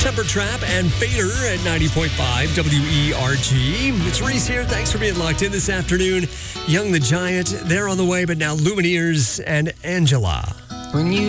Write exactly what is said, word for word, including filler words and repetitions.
December Trap and Fader at ninety point five W E R G. It's Reese here. Thanks for being locked in this afternoon. Young the Giant, they're on the way, but now Lumineers and Angela. When you